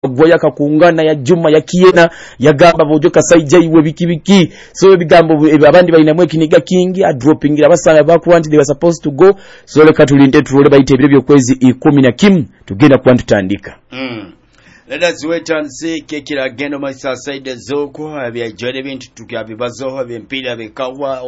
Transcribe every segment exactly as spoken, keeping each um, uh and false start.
Kagoya kakungana ya Juma ya Kiena ya gamba bojo Kasaija iwe biki biki so bigambo abandi balina mwe kiniga kingi a dropping abasanga bakuwanti they were supposed to go so le katulinde tulole bayite ebiro byokwezi ikumi na kimu tugenda kuba tutandika. Mm. Let us wait and see kekira gendo masa side zoko abya jode bintu tukabibazo byempira bekawa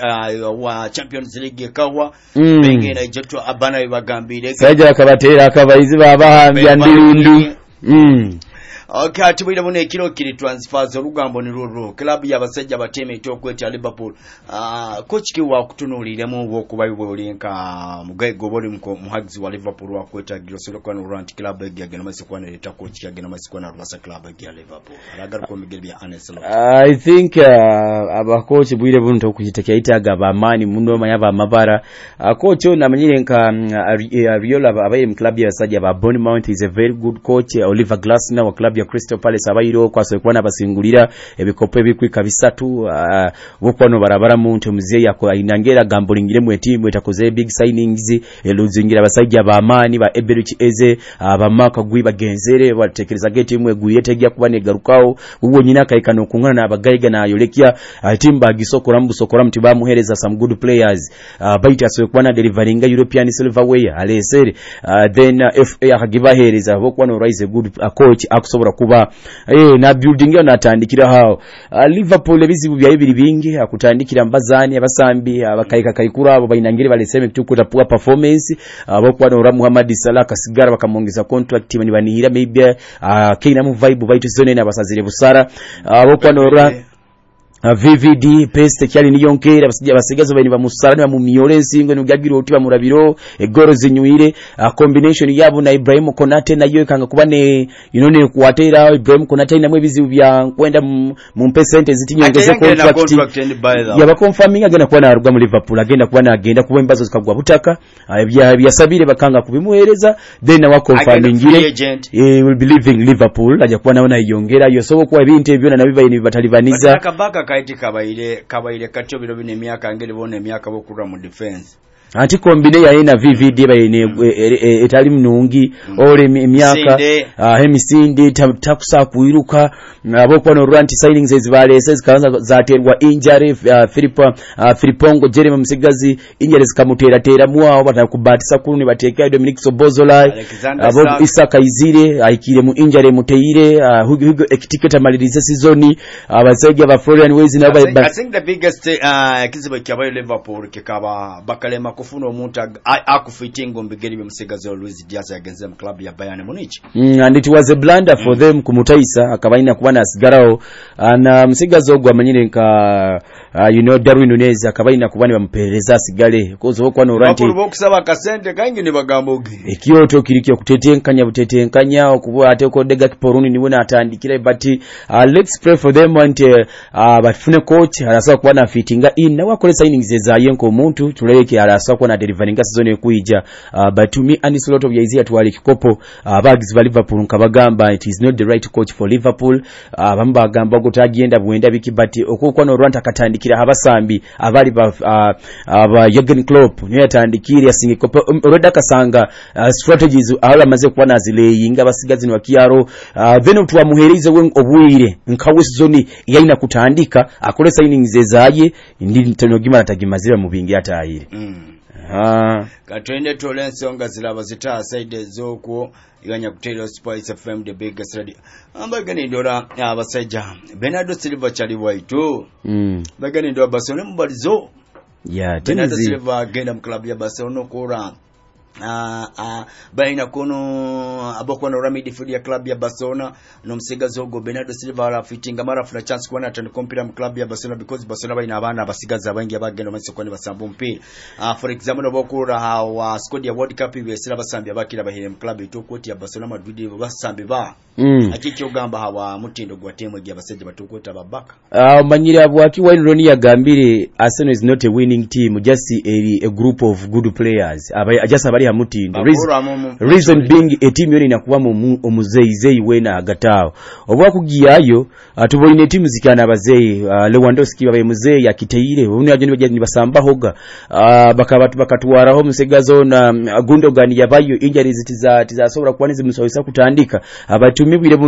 uh, wa Champions League kawa mm. bengena jetto abana bibagambire saja akabatera akabayizi babahambya ndilindu. Mm. Okay, atubira bone kiro kiri transfers olugambo ni ruro club y'abasajja bateme itokweta Liverpool. Ah, uh, coach ki wa kutunulire mu bwo kubayibwe olinka mugaigo boli muhagizi wa Liverpool wa kweta girosolo kwa Rant club yagena masikwa na leta coach yagena masikwa na Rwasa club ya Liverpool. Alagar ko migeli ya Aneslo. I think uh, aba coach bwire bunto kujitekya itaga bamani mundo mayaba mabara. Uh, coach na manyire nka uh, Riola abaye mu club y'abasajja ba Bournemouth is a very good coach. Uh, Oliver Glasner wa club ya Crystal Palace abayiro kwaso ekwana basingulira ebikopo ebikwika bisatu uh, bokwano barabara muntu muziye yako inangera gambulingire mu team etakoze big signings eluzingira abasajja ba amani ba Eberich Eze abamaka gwi bagenzere batekereza gate imwe guye tegya kubane garukao ubwo nyina kaikano kungana na abagaiga na yolekia uh, team bagisokora mbusokora mtiba muhereza some good players uh, baita so ekwana deliveringa European silverware alesere uh, then uh, F A akagiba hereza bokwano rise good uh, coach akusobora kuba eh na building yo natandikira hao uh, Liverpool ebizibu bya ibiri bingi akutandikira mbazani abasambi abakaika kaikura abo bayinangire baleseme kutukuta poor performance abokwa uh, no Muhammad Salah kasigara bakamongeza contract ni banihira maybe uh, keina mu vibe baitu zone na basazire busara abokwa uh, no Uh, V V D peste kyali niyonkera basijja basigazo bani bamusarani mu miolensi ngo nugagiro otiba murabiro egoro zinyuire uh, combination yabo na Ibrahim Konate nayo kanga kubane inone kuwatera Ibrahim Konate namwe bizibu bya kwenda mu percentage zitinyongeze contract yaba confirming agenda kuba na ruga mu Liverpool agenda kuba na agenda kuba imbazo zikagwa butaka uh, bya byasabire bakanga kubimuhereza then wa confirming eh will be leaving Liverpool aja kuba naona iyongera yosobo kwa ibintu ebyo na nabiba ni batalibaniza kaiti kabaire kabaire katyo biro bine myaka ngeli bone myaka bokura mu defense anti kombine ya ina V V D bayine etali mnungi ole myaka hemisindi takusa kuiruka abokwa no Rant signings ezibalese zikaanza zaterwa injury Philipo Philipongo Jeremy Msigazi injury zikamutera tera muao batakubatisa kuni bateka Dominic Sobozola abo Isaka Izire aikire mu injury muteire Hugo Hugo ekitiketa malirize season abasajja ba Florian Wezi na I think the biggest uh, kizibo kyabayo Liverpool kikaba bakalema kufuno omuntu akufitingo mbigeri byemusigazi Luis Diaz against them club ya Bayern Munich. Mm, and it was a blunder for mm. them kumutaisa akabaina kuba na sigarao na msigazi ogwa amanyire nka uh, you know Darwin Nunez akabaina kuba ni bamupereza sigale kozo kwa no Rant bakuru bokusaba kasente kangi ni bagamboge ekyoto kirikyo kutetenkanya butetenkanya okuba ate ko dega kiporuni niwe natandikira but uh, let's pray for them and uh, bafune coach arasa kuba na fittinga in na wakole signings ezayenko omuntu tuleke arasa kuba na delivering season ekuija uh, but to me and lot of yaizi atwali kikopo abagizi uh, ba Liverpool nkabagamba it is not the right coach for Liverpool uh, bamba gamba gutagenda bwenda biki but okukwa no Rant akatandikira abasambi abali ba uh, aba Jurgen Klopp niyo yatandikira yasinge kopo um, roda kasanga uh, strategies ala maze kuba nazileyinga basigazi ni wakiyaro uh, then utwa muherize we obwire nkawe season yaina kutandika akole signings ezaye ndi tonogima natagimazira mu bingi atayire mm. Ah, katwende tole nsonga zilaba zita side zoko iganya kutelo Spice F M the biggest radio ambagani ndora abasajja Bernardo Silva chali waitu mm bagani ndo Barcelona mbalizo yeah Bernardo Silva agenda mu club ya Barcelona kora ah uh, uh, baina kono aboko na Ramidi Fidia club ya Barcelona no msigazi ogo Bernardo Silva ala fitinga mara funa chance kuona atandi compare mu club ya Barcelona because Barcelona baina abana abasigaza abangi abagenda mu sokoni basambu mpira uh, for example obokura hawa squad ya World Cup ibesira basambi abakira bahire mu club itokoti ya Barcelona Madrid basambi ba mm. akiki ogamba hawa mutindo gwa temo ya basajja batokota babaka ah uh, manyira bwaki wine Roni yagambire Arsenal is not a winning team just a, a group of good players aba just abali hamutindo reason, reason being a team yoni nakuba mu omuzeize wena agatao obwa kugiyayo atuboine team zikana abazei uh, Lewandowski babaye muzei akiteire bone ageni bageni basamba hoga uh, bakabatu bakatwaraho musegazo na um, Gundogan yabayo injuries tiza tiza sobora kuba nizimusoyisa kutandika abatumibwire